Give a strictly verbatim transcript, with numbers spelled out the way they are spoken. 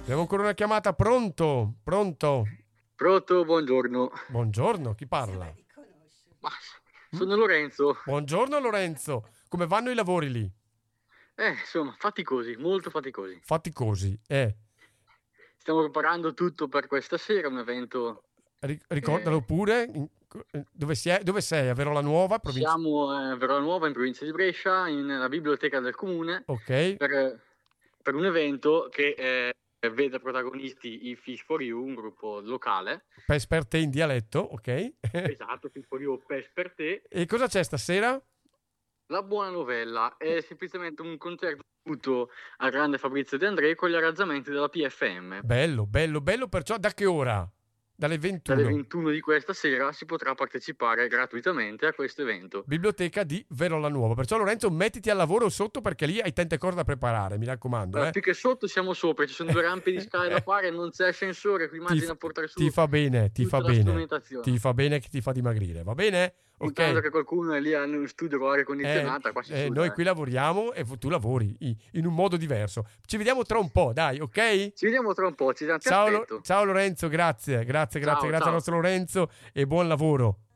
Abbiamo ancora una chiamata, pronto? Pronto? Pronto, buongiorno. Buongiorno, chi parla? Ma sono Lorenzo. Buongiorno Lorenzo, come vanno i lavori lì? Eh, insomma, faticosi, molto faticosi. Faticosi, eh. Stiamo preparando tutto per questa sera, un evento Ri- ricordalo che pure, in- dove, si è- dove sei? A Verola Nuova, provincia... siamo a Verona Nuova, in provincia di Brescia, in- nella biblioteca del comune, Ok, per, per un evento che eh, vede protagonisti i Fish for You, un gruppo locale. per per te in dialetto, ok. Esatto, Fish for You, Pes per te. E cosa c'è stasera? La buona novella è semplicemente un concerto avuto al grande Fabrizio De André con gli arrangiamenti della P F M. Bello, bello, bello, perciò da che ora? Dalle Dalle ventuno. ventuno di questa sera si potrà partecipare gratuitamente a questo evento. Biblioteca di Verola Nuova. Perciò Lorenzo, mettiti al lavoro sotto perché lì hai tante cose da preparare, mi raccomando, Allora, eh. più che sotto siamo sopra, ci sono due rampe di scale da fare, non c'è ascensore, qui ti, immagina portare su ti fa bene, ti fa tutta la bene, strumentazione. ti fa bene che ti fa dimagrire, va bene? Contando Ok. che qualcuno è lì nello studio con l'aria Eh, condizionata, qua si eh, suda. noi Eh. qui lavoriamo e tu lavori i- in un modo diverso. Ci vediamo tra un po', dai, ok? Ci vediamo tra un po', ci ti Ciao, Lo- aspetto. ciao Lorenzo, grazie, grazie, grazie, Ciao, grazie al ciao. nostro Lorenzo e buon lavoro.